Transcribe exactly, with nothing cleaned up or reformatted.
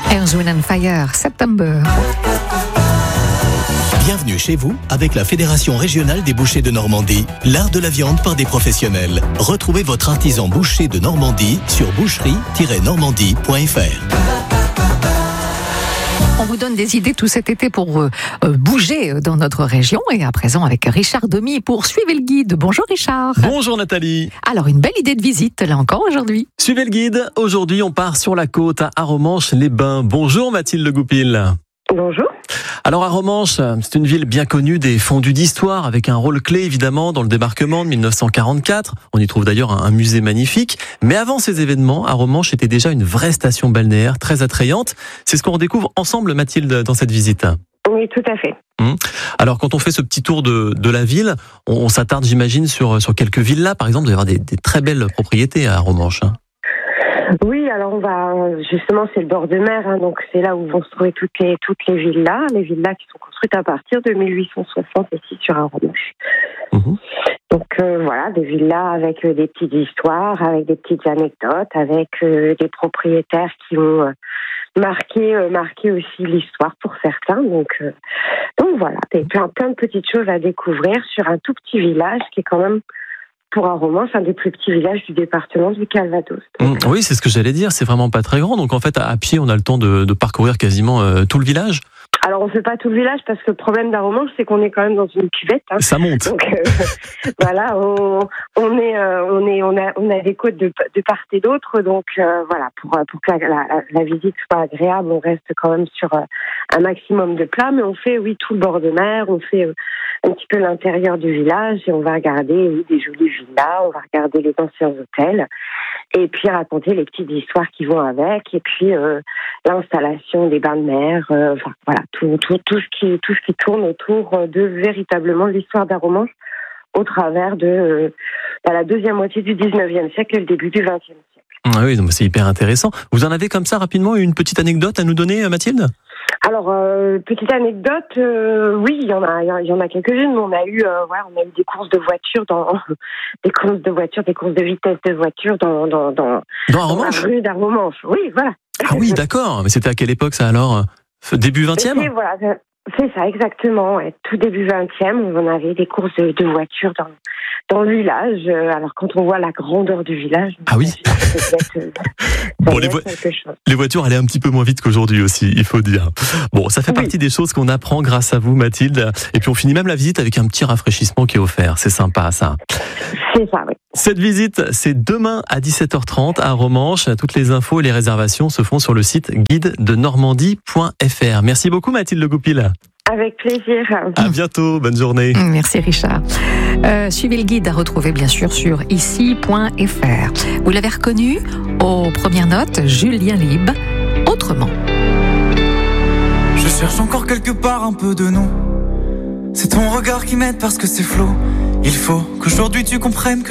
Earth, Wind and Fire, September. Bienvenue chez vous avec la Fédération régionale des bouchers de Normandie, l'art de la viande par des professionnels. Retrouvez votre artisan boucher de Normandie sur boucherie tiret normandie point f r. On vous donne des idées tout cet été pour euh, bouger dans notre région. Et à présent avec Richard Domy pour Suivez le guide. Bonjour Richard. Bonjour Nathalie. Alors une belle idée de visite là encore aujourd'hui. Suivez le guide. Aujourd'hui on part sur la côte à Arromanches-les-Bains. Bonjour Mathilde Goupil. Bonjour. Alors Arromanches, c'est une ville bien connue des fondus d'histoire avec un rôle clé évidemment dans le débarquement de dix-neuf cent quarante-quatre. On y trouve d'ailleurs un musée magnifique. Mais avant ces événements, Arromanches était déjà une vraie station balnéaire très attrayante. C'est ce qu'on redécouvre ensemble Mathilde dans cette visite. Oui, tout à fait. Hum. Alors quand on fait ce petit tour de, de la ville, on, on s'attarde j'imagine sur, sur quelques villas par exemple. Il doit y avoir des, des très belles propriétés à Arromanches. Oui, alors on va justement, c'est le bord de mer, hein, donc c'est là où vont se trouver toutes les toutes les villas, les villas qui sont construites à partir de mille huit cent soixante ici sur Arromanches. Mmh. Donc euh, voilà, des villas avec euh, des petites histoires, avec des petites anecdotes, avec euh, des propriétaires qui ont euh, marqué euh, marqué aussi l'histoire pour certains. Donc euh, donc voilà, des, plein plein de petites choses à découvrir sur un tout petit village qui est quand même, pour Arromanches, un des plus petits villages du département du Calvados. Mmh, oui, c'est ce que j'allais dire, c'est vraiment pas très grand. Donc en fait, à pied, on a le temps de, de parcourir quasiment euh, tout le village. Alors on fait pas tout le village parce que le problème d'Arromanches, c'est qu'on est quand même dans une cuvette. Hein. Ça monte. Donc euh, voilà, on, on est, euh, on est, on a, on a des côtes de, de part et d'autre. Donc euh, voilà, pour pour que la, la, la visite soit agréable, on reste quand même sur euh, un maximum de plats, mais on fait oui tout le bord de mer, on fait euh, un petit peu l'intérieur du village et on va regarder oui, des jolies villas, on va regarder les anciens hôtels et puis raconter les petites histoires qui vont avec et puis euh, l'installation des bains de mer, euh, enfin voilà tout, tout tout ce qui tout ce qui tourne autour de véritablement l'histoire d'Arromanches au travers de euh, la deuxième moitié du dix-neuvième siècle et le début du vingtième siècle. Ah oui, donc c'est hyper intéressant. Vous en avez comme ça rapidement une petite anecdote à nous donner, Mathilde ? Alors, euh, petite anecdote, euh, oui, il y en a, il y en a quelques-unes, mais on a eu, euh, ouais, on a eu des courses de voitures dans, des courses de voitures, des courses de vitesse de voitures dans, dans, dans, dans, dans la rue d'Arromanches. Oui, voilà. Ah oui, d'accord. Mais c'était à quelle époque ça alors ? Début vingtième ? C'est, voilà, c'est ça, exactement. Ouais. Tout début vingtième, on avait des courses de, de voitures dans, dans le village. Alors, quand on voit la grandeur du village, ah oui. Bon, les, vo- les voitures allaient un petit peu moins vite qu'aujourd'hui aussi, il faut dire. Bon, ça fait oui. partie des choses qu'on apprend grâce à vous, Mathilde. Et puis on finit même la visite avec un petit rafraîchissement qui est offert. C'est sympa, ça. C'est ça, oui. Cette visite, c'est demain à dix-sept heures trente à Arromanches. Toutes les infos et les réservations se font sur le site guide de normandie point f r. Merci beaucoup, Mathilde Goupil. Avec plaisir. À bientôt, bonne journée. Merci Richard. Euh, suivez le guide à retrouver bien sûr sur ici point f r. Vous l'avez reconnu aux premières notes, Julien Lieb, Autrement. Je cherche encore quelque part un peu de nous. C'est ton regard qui m'aide parce que c'est flou. Il faut qu'aujourd'hui tu comprennes que